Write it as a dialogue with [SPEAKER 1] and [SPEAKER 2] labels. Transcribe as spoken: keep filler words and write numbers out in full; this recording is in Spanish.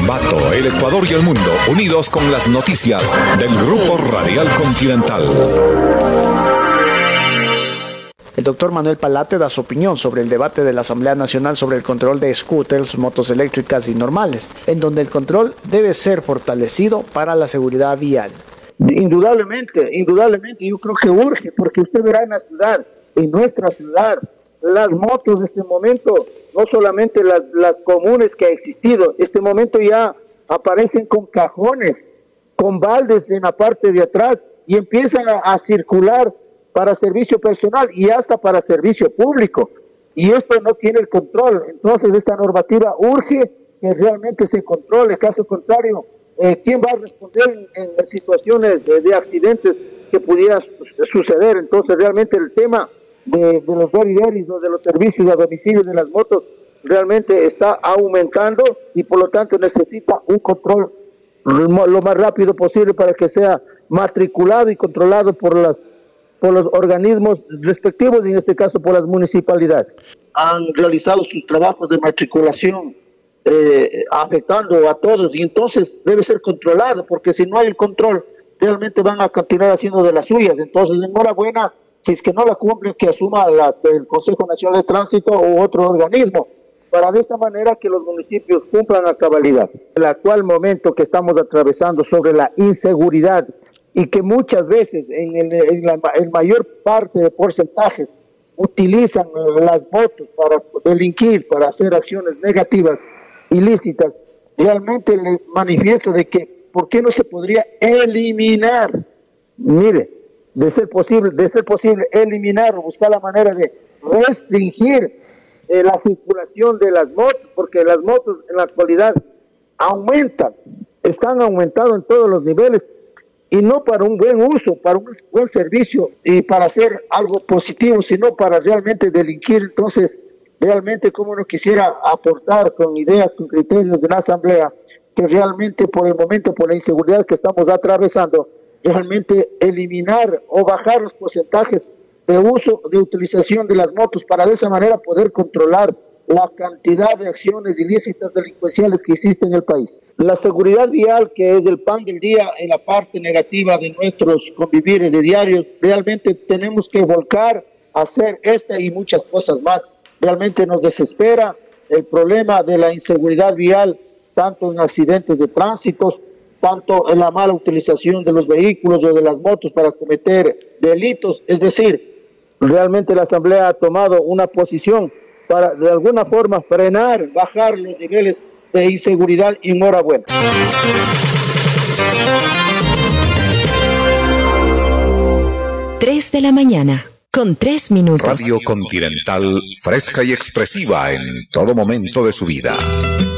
[SPEAKER 1] Ambato, el Ecuador y el mundo, unidos con las noticias del Grupo Radial Continental.
[SPEAKER 2] El doctor Manuel Palate da su opinión sobre el debate de la Asamblea Nacional sobre el control de scooters, motos eléctricas y normales, en donde el control debe ser fortalecido para la seguridad vial.
[SPEAKER 3] Indudablemente, indudablemente, yo creo que urge, porque usted verá en la ciudad, en nuestra ciudad, las motos de este momento, no solamente las, las comunes que ha existido, este momento ya aparecen con cajones, con baldes en la parte de atrás y empiezan a, a circular para servicio personal y hasta para servicio público. Y esto no tiene el control. Entonces esta normativa urge que realmente se controle. Caso contrario, eh, ¿quién va a responder en, en situaciones de, de accidentes que pudiera su suceder? Entonces realmente el tema de, de los deliveries, de los servicios a domicilio de las motos, realmente está aumentando y por lo tanto necesita un control lo más rápido posible para que sea matriculado y controlado por las por los organismos respectivos y en este caso por las municipalidades. Han realizado sus trabajos de matriculación eh, afectando a todos y entonces debe ser controlado, porque si no hay el control realmente van a continuar haciendo de las suyas. Entonces enhorabuena, si es que no la cumplen, que asuma la, el Consejo Nacional de Tránsito u otro organismo, para de esta manera que los municipios cumplan a cabalidad. El actual momento que estamos atravesando sobre la inseguridad y que muchas veces en, el, en la en mayor parte de porcentajes utilizan las motos para delinquir, para hacer acciones negativas, ilícitas, realmente les manifiesto de que ¿por qué no se podría eliminar? Mire, de ser posible, de ser posible eliminar o buscar la manera de restringir eh, la circulación de las motos, porque las motos en la actualidad aumentan, están aumentando en todos los niveles, y no para un buen uso, para un buen servicio y para hacer algo positivo, sino para realmente delinquir. Entonces, realmente como uno quisiera aportar con ideas, con criterios de la Asamblea, que realmente por el momento, por la inseguridad que estamos atravesando, realmente eliminar o bajar los porcentajes de uso, de utilización de las motos, para de esa manera poder controlar la cantidad de acciones ilícitas delincuenciales que existen en el país. La seguridad vial, que es el pan del día en la parte negativa de nuestros convivires de diarios, realmente tenemos que volcar a hacer esta y muchas cosas más. Realmente nos desespera el problema de la inseguridad vial, tanto en accidentes de tránsito, tanto en la mala utilización de los vehículos o de las motos para cometer delitos. Es decir, realmente la Asamblea ha tomado una posición para de alguna forma frenar, bajar los niveles de inseguridad. Y enhorabuena.
[SPEAKER 4] Tres de la mañana, con tres minutos.
[SPEAKER 1] Radio Continental, fresca y expresiva en todo momento de su vida.